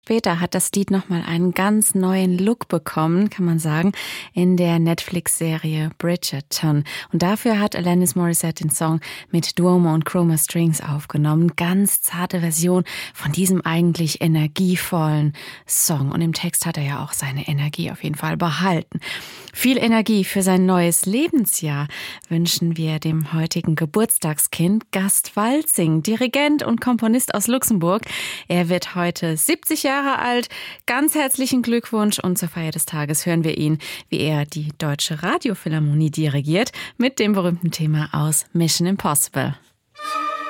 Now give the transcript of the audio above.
Später hat das Lied nochmal einen ganz neuen Look bekommen, kann man sagen, in der Netflix-Serie Bridgerton. Und dafür hat Alanis Morissette den Song mit Duomo und Chroma Strings aufgenommen. Ganz zarte Version von diesem eigentlich energievollen Song. Und im Text hat er ja auch seine Energie auf jeden Fall behalten. Viel Energie für sein neues Lebensjahr wünschen wir dem heutigen Geburtstagskind Gast Walzing, Dirigent und Komponist aus Luxemburg. Er wird heute 70 Jahre alt. Ganz herzlichen Glückwunsch und zur Feier des Tages hören wir ihn, wie er die Deutsche Radiophilharmonie dirigiert, mit dem berühmten Thema aus Mission Impossible.